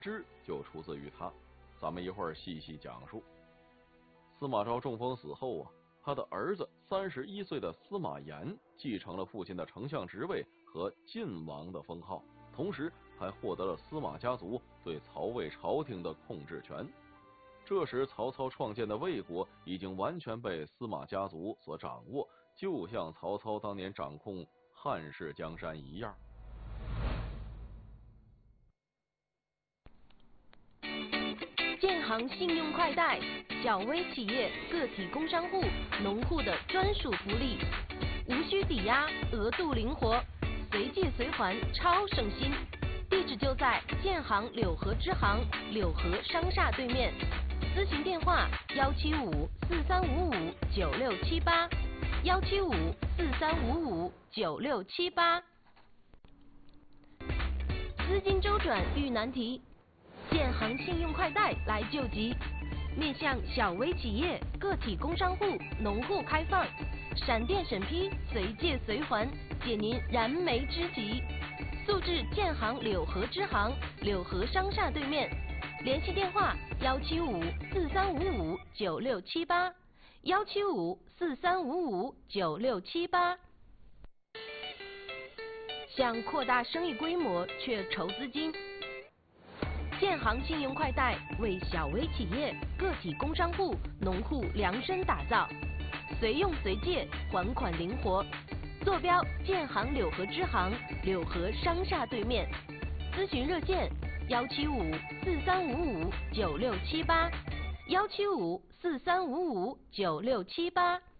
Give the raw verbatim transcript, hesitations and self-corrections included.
知就出自于他。咱们一会儿细细讲述。司马昭中风死后啊，他的儿子三十一岁的司马炎继承了父亲的丞相职位和晋王的封号，同时还获得了司马家族对曹魏朝廷的控制权。这时曹操创建的魏国已经完全被司马家族所掌握，就像曹操当年掌控汉室江山一样。 建行信用快贷，小微企业、个体工商户、农户的专属福利，无需抵押，额度灵活，随借随还，超省心。地址就在建行柳河支行柳河商厦对面，咨询电话幺七五四三五五九六七八，幺七五四三五五九六七八。资金周转遇难题，建行信用快贷来救急，面向小微企业、个体工商户、农户开放，闪电审批，随借随还，解您燃眉之急。速至建行柳河支行柳河商厦对面，联系电话幺七五四三五五九六七八，幺七五四三五五九六七八。想扩大生意规模却筹资金，建行信用快贷为小微企业、个体工商户、农户量身打造，随用随借，还款灵活。坐标建行柳河支行柳河商厦对面，咨询热线幺七五四三五五九六七八，幺七五四三五五九六七八。